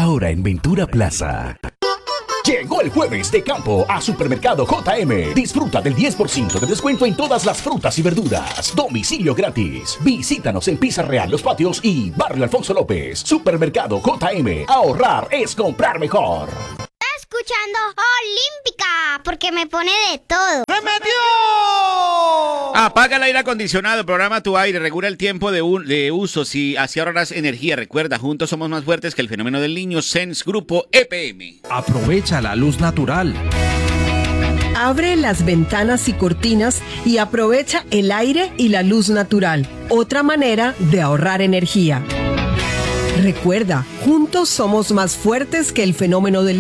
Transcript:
ahora en Ventura Plaza. Llegó el jueves de campo a Supermercado JM. Disfruta del 10% de descuento en todas las frutas y verduras. Domicilio gratis. Visítanos en Pizza Real Los Patios y Barrio Alfonso López. Supermercado JM. Ahorrar es comprar mejor. Escuchando Olímpica, porque me pone de todo. ¡Se metió! Apaga el aire acondicionado, programa tu aire, regula el tiempo de uso, si así ahorras energía. Recuerda, juntos somos más fuertes que el fenómeno del niño. Sense Grupo EPM. Aprovecha la luz natural. Abre las ventanas y cortinas y aprovecha el aire y la luz natural. Otra manera de ahorrar energía. Recuerda, juntos somos más fuertes que el fenómeno del